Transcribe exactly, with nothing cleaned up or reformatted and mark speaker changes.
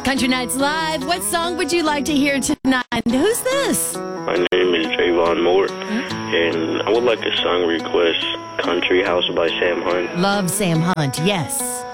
Speaker 1: Country Nights Live. What song would you like to hear tonight? Who's this?
Speaker 2: My name is Javon Moore, and I would like a song request, Country House by Sam Hunt.
Speaker 1: Love Sam Hunt, yes.